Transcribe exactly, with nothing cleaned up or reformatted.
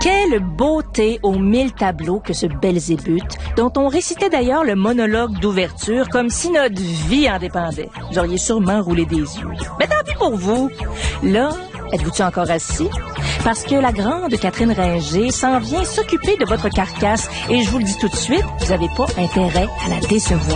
Quelle beauté aux mille tableaux que ce Belzébuth, dont on récitait d'ailleurs le monologue d'ouverture comme si notre vie en dépendait. Vous auriez sûrement roulé des yeux. Mais tant pis pour vous. Là, êtes-vous-tu encore assis? Parce que la grande Catherine Ringer s'en vient s'occuper de votre carcasse et je vous le dis tout de suite, vous n'avez pas intérêt à la décevoir.